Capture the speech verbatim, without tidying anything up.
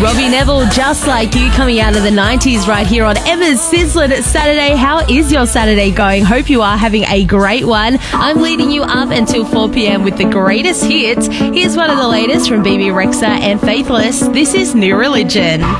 Robbie Neville, Just Like You, coming out of the nineties right here on Emma's Sizzlin' Saturday. How is your Saturday going? Hope you are having a great one. I'm leading you up until four p.m. with the greatest hits. Here's one of the latest from B B Rexa and Faithless. This is New Religion.